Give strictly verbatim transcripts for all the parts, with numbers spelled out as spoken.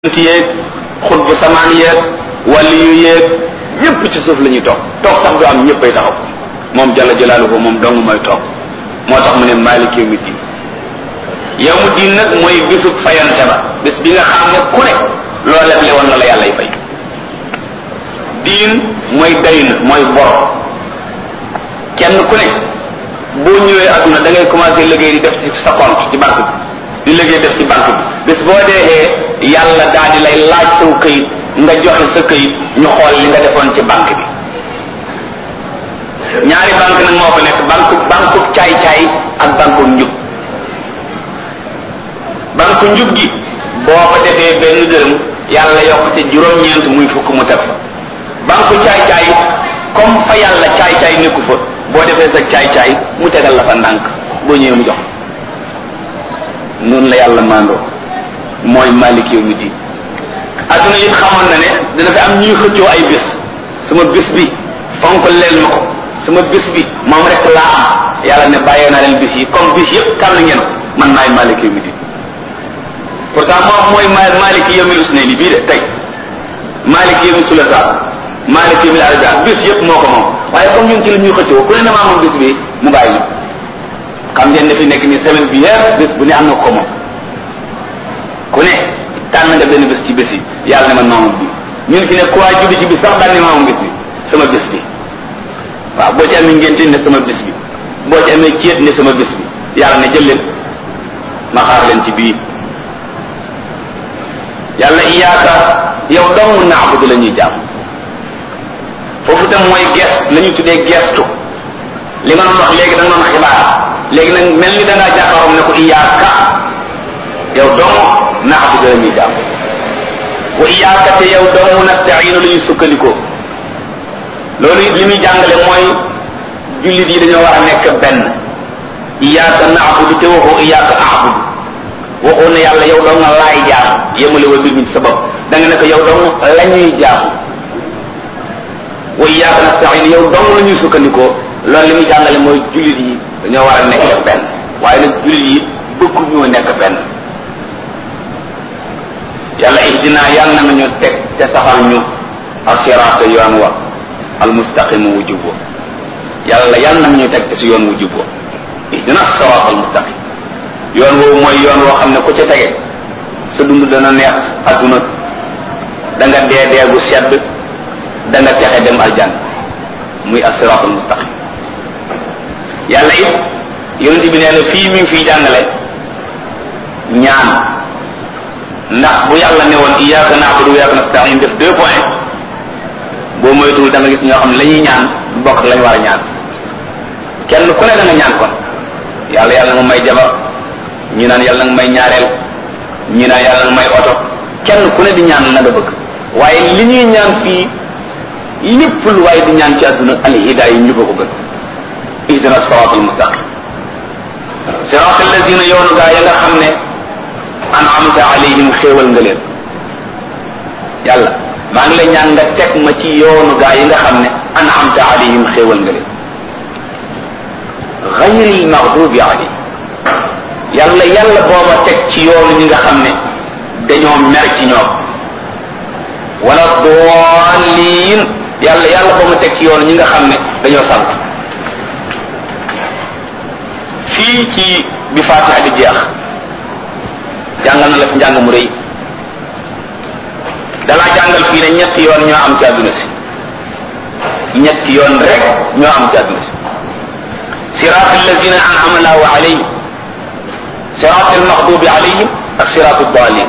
ci yeeg xutbu samaan yeeg wàlli yu yeeg ñëpp ci suuf la ñuy toog toog sax du am ñëppay taxaw moom jalla jalaaluhu moom dong mooy toog moo tax mu ne maalik yawmi diin yawmu diin nag mooy bisub fayante ba bis bi nga xam ne ku ne loo leble woon na la yàlla y fay diin mooy dayn mooy bor kenn ku ne boo ñëwee adduna da ngay commencé liggéey di def ci sa compte ci banque bi di liggéey def ci banque bi bis boo deexee yàlla daal di lay laaj saw këyit nga joxe sa këyit ñu xool li nga defoon ci banque bi ñaari banque nag moo fa nekk banque banque caay-caay ak banque njub banque njub gi boo fa defee benn dërëm yàlla yokk ci juróom-ñeent muy fukk mu teg banque caay-caay comme fa yàlla caay-caay nekku fa boo defee sa caay-caay mu tegal la fa ndànk boo ñëwee mu jox noonu la yàlla mandoo mooy malik yawmi diin adduna it xamoon na ne dina fi am ñuy xëccoo ay bis sama bis bi fonk leen ma ko sama bis bi moom rek laa am yàlla ne bàyyee naa leen bis yi comme bis yëpp tànn ngeen man maay malik yawmi diin pourtant moom mooy malik yawmil usnayni bii de tey malik yawmi sulasa malik yawmil arja bis yëpp moo ko moom waaye comme ñun ci la ñuy xëccoo ku ne na maa moom bis bi mu bàyyi xam ngeen ne fi nekk ni semaine bi yëpp bis bu ne am na ko moom ku ne tànn nga benn bés ci bés yi yàlla ne man maamam bi ñun fi ne ku waa juddi ci bis sax daal ne maamam bis bi sama bés bi waaw boo ci amee ngénte ne sama bés bi boo ci amee céet ne sama bés bi yàlla ne jël leen ma xaar leen ci bii yàlla iyaaka yow dong naabudu la ñuy jàmm foofu tam mooy ges la ñuy tuddee gestu li nga doon wax léegi da nga doon xibaar léegi nag mel ni da ngaa jàkkaaroom ne ko iyaaka yow dong naabudu la ñuy jàmm wa iyaaka te yow dong nasta'iinu la ñuy sukkandikoo loolu it li muy jàngale mooy jullit yi dañoo war a nekk benn iyaaka naabudu te waxoo iyaaka aabudu waxoo ne yàlla yow dong laay jaam yemale wa mbir mi ci sa bopp da nga ne ko yow dong la ñuy jaam wa iyaaka nasta'iinu yow dong la ñuy sukkandikoo loolu li muy jàngale mooy jullit yi dañoo war a nekk benn waaye nag jullit yi bëggu ñoo nekk benn yàlla ihdina yàlla na nga ñu teg te saxal ñu as-siraata yoon wa al-mustaqim wu jub wa yàlla yàlla na nga ñu teg te si yoon wu jub wa ihdina as-siraata al-mustaqim yoon woowu mooy yoon woo xam ne ku ca tege sa dund dana neex adduna da nga dee dee gu sedd da nga texe dem aljanna muy as-siraata al-mustaqim yàlla it yonent bi nee na fii mi ngi fiy jàngale ñaan ndax bu yàlla ne woon iyyaka na'budu wa iyyaka nasta'in def deux points boo moytuwul da nga gis ñoo xam ne la ñuy ñaan du bokk lañu war a ñaan kenn ku ne da nga ñaan kon yàlla yàlla nga may jabar ñi naan yàlla nga may ñaareel ñi naan yàlla nga may oto kenn ku ne di ñaan la nga bëgg waaye li ñuy ñaan fii lépp lu waaye di ñaan ci àdduna al hidaaya ñu ko ko gën ihdina siraat al mustaqim siraat allazina yoonu gaa ya nga xam ne an'amta alayhim xéewal nga leen yàlla maa ngi lay ñaan nga teg ma ci yoonu gaa yi nga xam ne an'amta alayhim xéewal nga leen ghayril maghdubi alayhim yàlla yàlla booba teg ci yoonu ñi nga xam ne dañoo mer ci ñoom wala daalliin yàlla yàlla booba teg ci yoonu ñi nga xam ne dañoo sant fii ci bi Faatiha di jeex jàngal na la fi njàng mu rëy dalaa jàngal fii ne ñetti yoon ñoo am ci àdduna si ñetti yoon rek ñoo am ci àdduna si siraat allazina an'ama Allahu alayhim siraat al-maghdubi alayhim ak siraat ad-daalin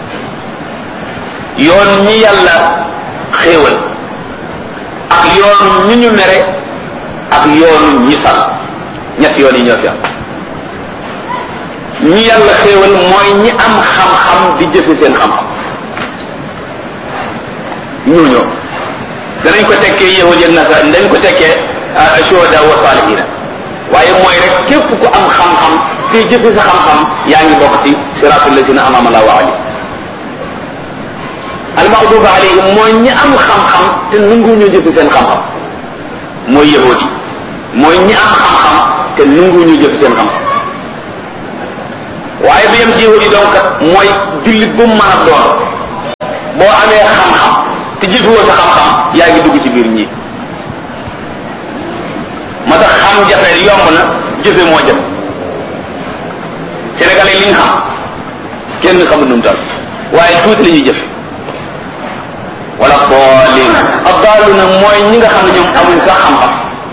yoon ñi yàlla xéewal ak yoon ñi ñu mere ak yoonu ñi sal ñetti yoon yi ñoo fi am ñi yàlla xéewal mooy ñi am xam-xam di jëfe seen xam-xam ñooñu danañ ko tekkee yahud ak nasara dañ ko tekkee shuhada wa salihina waaye mooy rek képp ku am xam-xam te jëfe sa xam-xam yaa ngi bokk ci siratul lazina an'ama Allahu alayhim al-maghdubi alayhim mooy ñi am xam-xam te nangu ñu jëfe seen xam-xam mooy yahud yi mooy ñi am xam-xam te nangu ñu jëfe seen xam-xam waaye bi yem ci yahud yi donc mooy jullit bu mu mën a doon boo amee xam-xam te jëfewoo sa xam-xam yaa ngi dugg ci biir ñi ma tax xam jafe yomb na jëfe moo jëm Sénégalais yi li ñu xam kenn xamul nu mu toll waaye tuuti la ñuy jëfe wala boolin ab daalu na mooy ñi nga xam ne ñoom amuñ sax xam-xam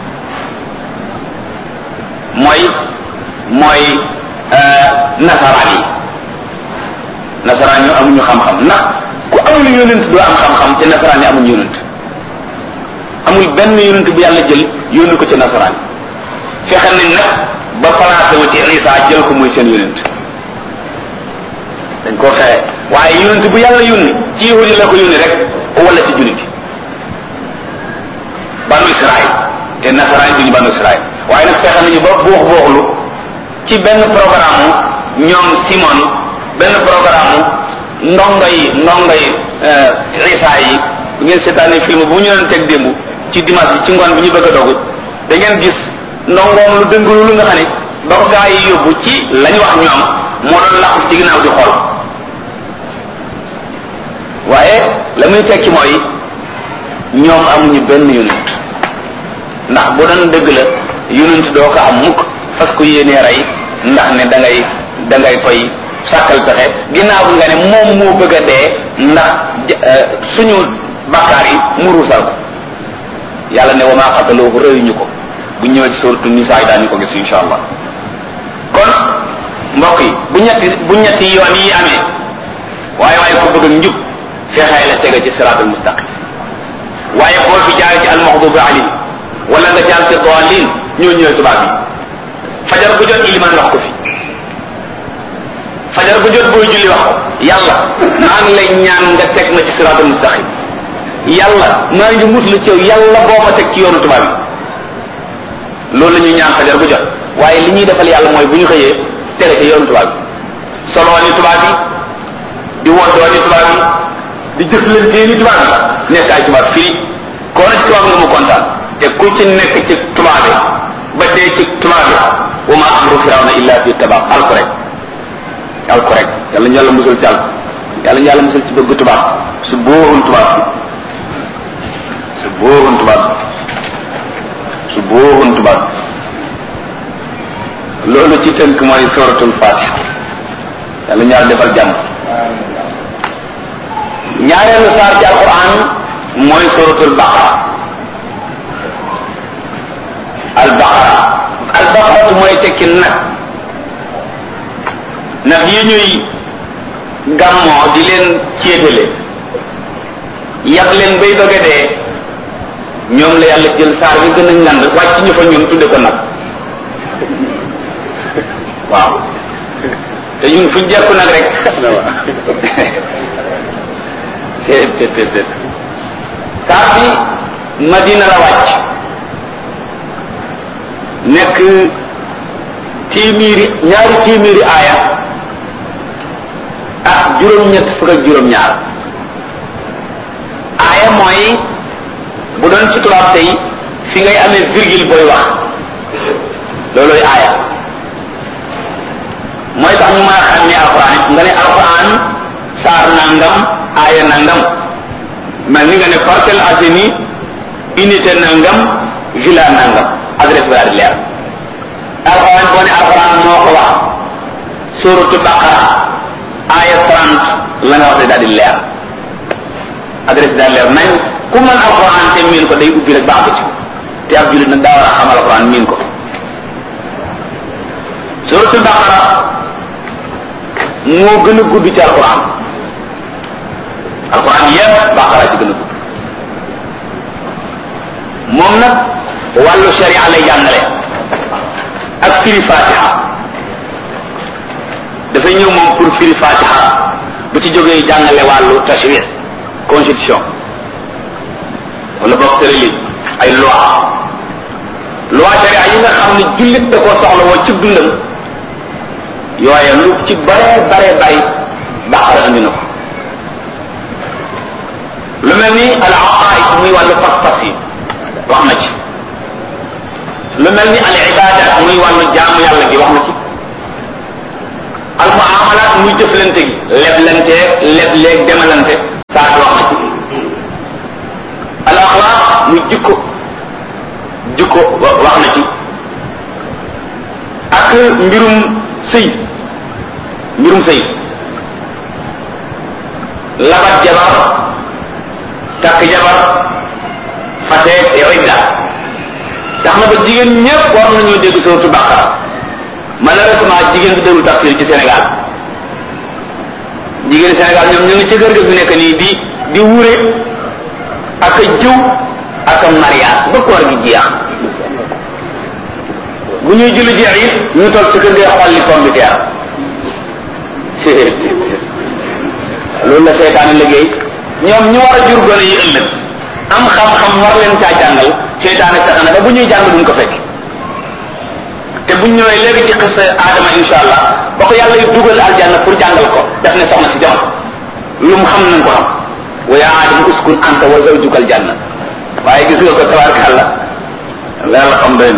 mooy mooy nasaraan yi nasaraan yi amuñu xam-xam ndax ku amul yonent doo am xam-xam te nasaraan yi amuñu yonent amul benn yonent bu yàlla jël yónni ko ci nasaraan yi fexe nañ nag ba placé wu ci Isa jël ko muy seen yonent dañ koo fexe waaye yonent bu yàlla yónni ci yahud yi la ko yónni rek wala ci jullit yi banu Israël te nasaraan yi duñu banu Israël waaye nag fexe nañu ba boox booxlu ci benn programme ñoom Simon benn programme ndongo yi ndongo yi Isa yi bu ngeen seetaanee film bu ñu leen teg démb ci dimanche bi ci ngoon bi ñu bëgg a dogu da ngeen gis ndongoom lu dëngulu lu nga xam ne ba ko gaa yi yóbbu ci lañu wax ñoom moo doon làqu ci ginnaaw di xool waaye la muy tekki mooy ñoom amuñu benn yonent ndax bu doon dëgg la yonent doo ko am mukk fas ko yéenee rey ndax ne da ngay da ngay koy sàkkal pexe ginnaaw nga ne moom moo bëgg a dee ndax suñu bakkaar yi mu ruusal ko yàlla ne wa maa qataluuhu rëyuñu ko bu ñëwee ci suuratu Nisaa yi daañu ko gis insha allah kon mbokk yi bu ñetti bu ñetti yoon yi amee waaye waaye ko bëgg njub fexee la tege ci siraatul mustaqim waaye boo fi jaar ci almaxdubi alayhi wala nga jaar ci daalin ñoo ñëwee tubaab yi fajar bu jot ilimaan wax ko fi fajar bu jot booy julli wax ko yàlla maa ngi lay ñaan nga teg ma ci siraatul mustaqim yàlla maa ngi muslu ci yow yàlla boo ma teg ci yoonu tubaab yi loolu la ñuy ñaan fajar bu jot waaye li ñuy defal yàlla mooy bu ñu xëyee tege ci yoonu tubaab yi soloo ni tubaab yi di woddoo ni tubaab yi di jëflantee ni tubaab yi nekk ay tubaab fii koo na ci tubaab nga mu kontaan te ku ci nekk ci tubaab yi ba dee ci tubaab yi wa ma amru firawna illa fi tabaab alku rek alku rek yàlla ñu yàlla musal ci alku yàlla ñu yàlla musal ci bëgg tubaab su bóorun tubaab bi su bóorun tubaab bi su bóorun tubaab bi loolu ci tënk mooy suratul fatiha yàlla ñu yàlla defal jàmm ñaareelu saar ci alquran mooy suratul baqara al baqara al baqara mooy tekki nag nag yi ñuy gàmmoo di leen céetale yàq leen bay bëgg a dee ñoom la yàlla jël saar bi gën a ngand wàcc ñu fa ñun tudde ko nag waaw te ñun fuñ jekku nag rek te te te te saar bi Madina la wàcc nekk téeméeri ñaari téeméeri aaya ak juróom-ñett fukk ak juróom-ñaar aaya mooy bu doon ci tubaab tey fi ngay amee virgule booy wax loolooy aaya mooy tax ñu mën a xam ne alquran it nga ne alquran saar nangam aaya nangam mel ni nga ne Parcelles Assainies unité nangam villa nangam adresse bi daal di leer alquran boo ne alquran moo ko wax suratu baqara aaya trente la nga wax de daal di leer adresse bi daal di leer nañ ku mën alquran te miin ko day ubbi rek baax ci te ab jullit nag daa war a xam alquran miin ko suratu baqara moo gën a gudd ci alquran alquran yépp baqara ci gën a gudd moom nag wàllu sharia lay jàngale ak firi fatiha dafay ñëw moom pour firi fatiha bu ci jógee jàngale wàllu tashri' constitution wala boog tëralin ay loi loi sharia yi nga xam ne jullit da koo soxla woo ci dundam yooye lu ci bare bare bay baqara andi na ko lu mel ni al aqaid muy wàllu pas-pas yi wax na ci lu mel ni al ibadat muy wàllu jaamu yàlla gi wax na ci al muamalat muy jëflante gi leblante lebleeg demalante saa jikko jikko wax na ci ak mbirum sëy mbirum sëy labat jabar takk jabar faseet idda tax na ba jigéen ñépp war nañoo dégg suratu Baqara malheureusement jigéen bi déglu tafsir ci Sénégal jigéen Sénégal ñoom ñu ngi ci kër ga fi nekk nii di di wure ak a jiw ak a mariage ba koor gi jeex bu ñuy julli jeex it ñu toog ci kër ga xolli pomme de terre loolu la seytaane liggéey ñoom ñu war a jur gone yi ëllëg am xam-xam war leen caa jàngal seytaane sax na ba bu ñuy jàng duñ ko fekk te buñ ñëwee léegi ci xis Adama insha allah ba ko yàlla yu dugal aljanna pour jàngal ko def ne soxna si jamono lu mu xam nañ ko xam wa yaa Aadama uskun anta wa zawjuka aljanna waaye gis nga ko tabaarkalla yàlla xam doy na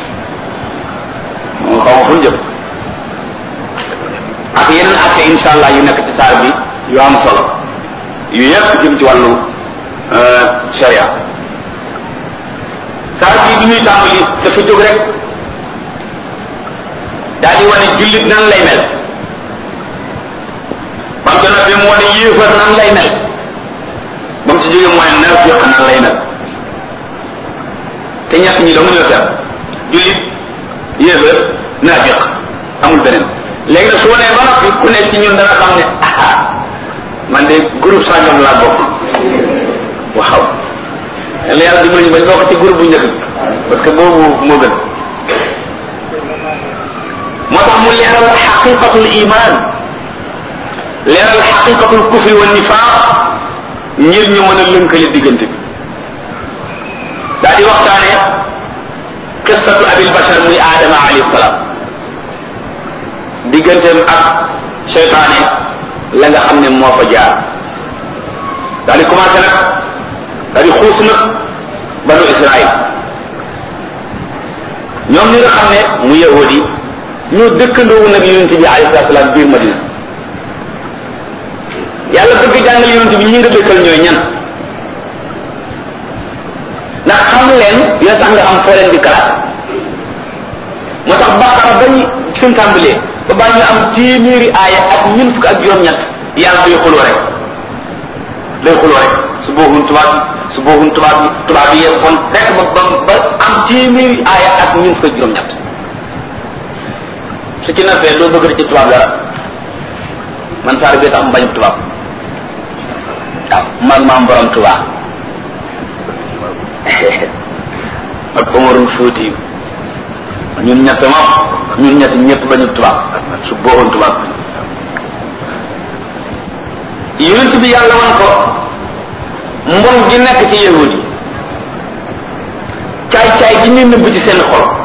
moom xaw ma fu jëm ak yeneen acte insha allah yu nekk ci saar bi yu am solo yu yëpp jëm ci wàllu sharia saar bi bi ñuy tàmbali dafa jóg rek daal di wane jullit nan lay mel bam ca nag bi mu wane yéefar nan lay mel ba mu ci jógee mu wane naafiq nan lay mel te ñett ñi dong ñoo seet jullit yéefar naafiq amul beneen léegi nag su wanee ba noppi ku nekk ci ñun dana xam ne ah man de groupe sangam laa bokk waaw la yàlla dimbali ñu bañ bokk ci groupe bu njëkk parce que boobu moo gën moo tax mu leeral xaqiqatul iman leeral xaqiqatul kufri wa nifaq ngir ñu mën a lënkale diggante bi daa di waxtaane qissatu abil bashar muy aadama alayhi salaam digganteem ak seytaane la nga xam ne moo fa jaar daa di commencé nag daa di xuus nag banu israil ñoom ñi nga xam ne mu yahudi ñoo dëkkandoowu nag yonent bi alayhi salaam biir Madina yàlla bëgg jàngal yonent bi ñi nga dëkkal ñooy ñan ndax xam leen dina tax nga am foo leen di classe moo tax Baqara bañ suñ tàmbalee ba baa ñu am téeméeri aaya ak ñun fukk ak juróom-ñett yàlla day xuloo rek day xuloo rek su booxun tubaab bi su booxun tubaab bi tubaab bi yee kon rek ba ba ba am téeméeri aaya ak ñun fukk ak juróom-ñett su ci nappee doo bëgg ci tubaab dara man saar bi tax mu bañ tubaab waaw man maam borom tubaab ak Omarul Fuuti ñun ñett moom ñun ñett ñëpp bañu tubaab su booxoon tubaab yonent bi yàlla wan ko mbon gi nekk ci yahudi caay caay gi ñu nëbb ci seen xol